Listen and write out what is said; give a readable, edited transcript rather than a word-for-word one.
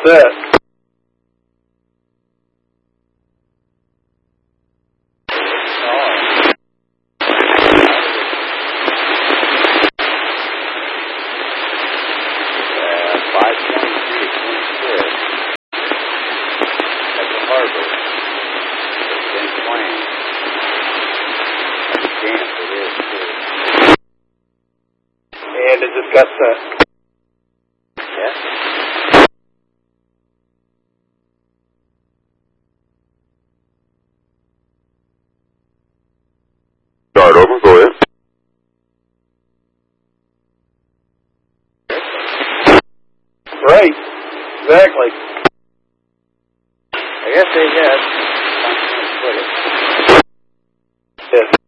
set. And it just got set. Yeah. Start over, go ahead. Right. Exactly. I guess they have. Yes.